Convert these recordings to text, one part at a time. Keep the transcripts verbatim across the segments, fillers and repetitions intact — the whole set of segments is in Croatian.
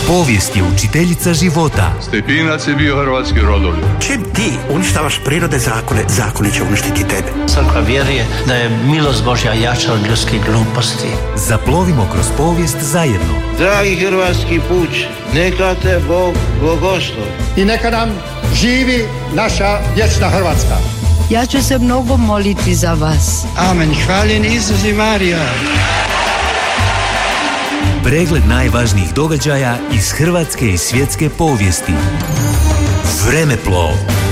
Povijest je učiteljica života. Stepinac je bio hrvatski rodoljub. Čim ti uništavaš prirodne zakone, zakoni će uništiti tebe. Crkva vjeruje da je milost Božja jača od ljudskih gluposti. Zaplovimo kroz povijest zajedno. Dragi hrvatski puč, neka te Bog blagoslovi. I neka nam živi naša vječna Hrvatska. Ja ću se mnogo moliti za vas. Amen. Hvaljen Isus i Marija. Pregled najvažnijih događaja iz hrvatske i svjetske povijesti. Vremeplov.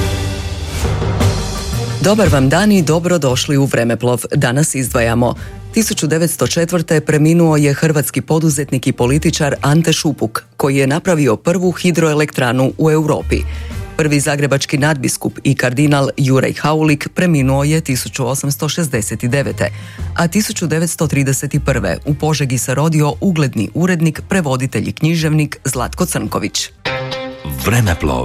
Dobar vam dan i dobro došli u Vremeplov. Danas izdvajamo. tisuću devetsto četvrte. preminuo je hrvatski poduzetnik i političar Ante Šupuk, koji je napravio prvu hidroelektranu u Europi. Prvi zagrebački nadbiskup i kardinal Juraj Haulik preminuo je tisuću osamsto šezdeset devete. a tisuću devetsto trideset prve. u Požegi se rodio ugledni urednik, prevoditelj i književnik Zlatko Crnković. Vremeplov.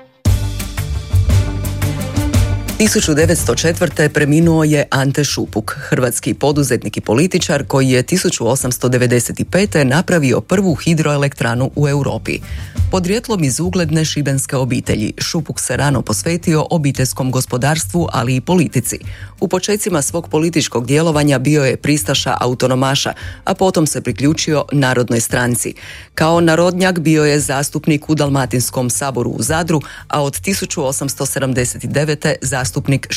tisuću devetsto četvrte. preminuo je Ante Šupuk, hrvatski poduzetnik i političar koji je tisuću osamsto devedeset pete. napravio prvu hidroelektranu u Europi. Podrijetlom iz ugledne šibenske obitelji, Šupuk se rano posvetio obiteljskom gospodarstvu, ali i politici. U počecima svog političkog djelovanja bio je pristaša autonomaša, a potom se priključio Narodnoj stranci. Kao narodnjak bio je zastupnik u Dalmatinskom saboru u Zadru, a od tisuću osamsto sedamdeset devete. zastupnik